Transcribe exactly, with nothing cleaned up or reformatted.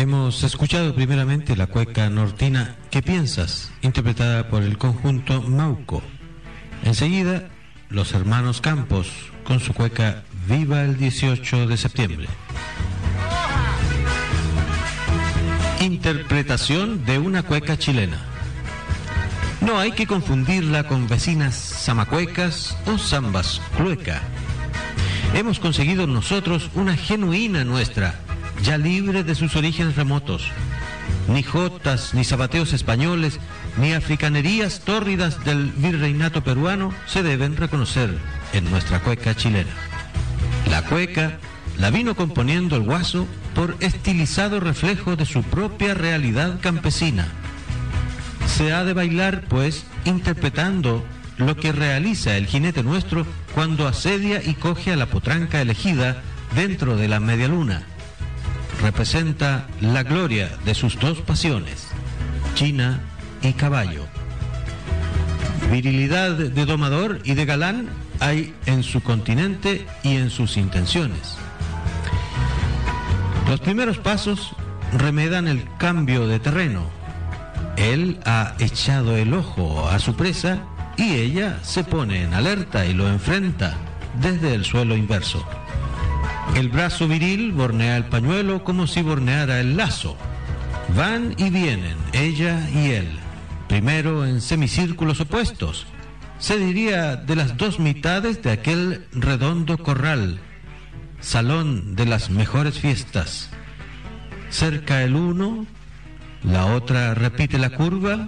Hemos escuchado primeramente la cueca nortina ¿Qué piensas?, interpretada por el conjunto Mauco. Enseguida, los hermanos Campos con su cueca Viva el dieciocho de septiembre. Interpretación de una cueca chilena. No hay que confundirla con vecinas zamacuecas o zambas clueca. Hemos conseguido nosotros una genuina nuestra, ya libre de sus orígenes remotos. Ni jotas, ni zapateos españoles, ni africanerías tórridas del virreinato peruano se deben reconocer en nuestra cueca chilena. La cueca la vino componiendo el Guaso por estilizado reflejo de su propia realidad campesina. Se ha de bailar, pues, interpretando lo que realiza el jinete nuestro cuando asedia y coge a la potranca elegida dentro de la media luna. Representa la gloria de sus dos pasiones, China y caballo. Virilidad de domador y de galán hay en su continente y en sus intenciones. Los primeros pasos remedan el cambio de terreno. Él ha echado el ojo a su presa y ella se pone en alerta y lo enfrenta desde el suelo inverso. El brazo viril bornea el pañuelo como si borneara el lazo. Van y vienen ella y él, primero en semicírculos opuestos, se diría de las dos mitades de aquel redondo corral, salón de las mejores fiestas. Cerca el uno, la otra repite la curva